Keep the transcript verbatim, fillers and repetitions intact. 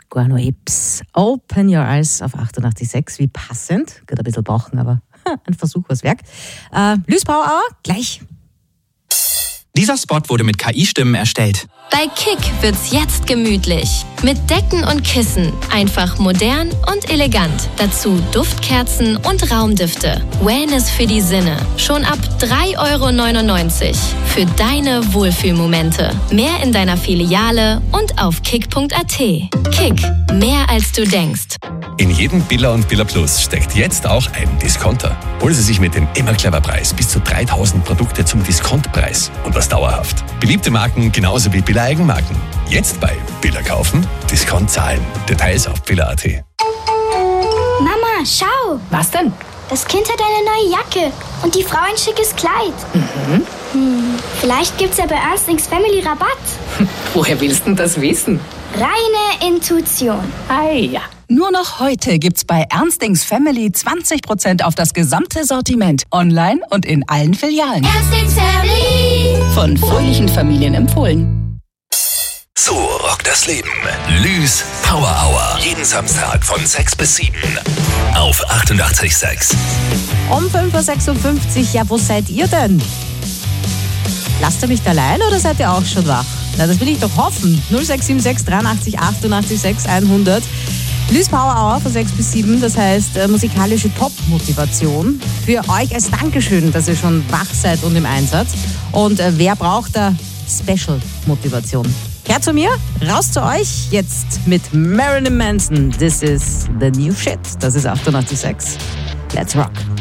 Guano Apes. Open Your Eyes auf achtundachtzig Komma sechs. Wie passend. Geht ein bisschen brauchen, aber ein Versuch was wert. Äh, Lys Power Hour, gleich. Dieser Spot wurde mit K I-Stimmen erstellt. Bei Kick wird's jetzt gemütlich. Mit Decken und Kissen. Einfach modern und elegant. Dazu Duftkerzen und Raumdüfte. Wellness für die Sinne. Schon ab drei Euro neunundneunzig. Für deine Wohlfühlmomente. Mehr in deiner Filiale und auf kick punkt a t. Kick. Mehr als du denkst. In jedem Billa und Billa Plus steckt jetzt auch ein Discounter. Holen Sie sich mit dem Immer Clever Preis bis zu dreitausend Produkte zum Diskontpreis. Und das dauerhaft. Beliebte Marken genauso wie Billa Eigenmarken. Jetzt bei Billa kaufen, Discount zahlen. Details auf billa punkt a t. Mama, schau! Was denn? Das Kind hat eine neue Jacke und die Frau ein schickes Kleid. Mhm. Hm, vielleicht gibt's ja bei Ernstings Family Rabatt. Woher willst du das wissen? Reine Intuition. Ah ja. Nur noch heute gibt's bei Ernstings Family zwanzig Prozent auf das gesamte Sortiment. Online und in allen Filialen. Ernstings Family. Von fröhlichen Familien empfohlen. So rockt das Leben. Lys Power Hour. Jeden Samstag von sechs bis sieben. Auf achtundachtzig Komma sechs. Um fünf Uhr sechsundfünfzig, ja, wo seid ihr denn? Lasst ihr mich da allein oder seid ihr auch schon wach? Na, das will ich doch hoffen. null sechs sieben sechs dreiundachtzig achtundachtzig sechs hundert. Lys Power Hour von sechs bis sieben, das heißt äh, musikalische Top-Motivation. Für euch als Dankeschön, dass ihr schon wach seid und im Einsatz. Und äh, wer braucht da Special-Motivation? Her zu mir, raus zu euch, jetzt mit Marilyn Manson. This is the new shit. Das ist achtundachtzig Komma sechs. Let's rock.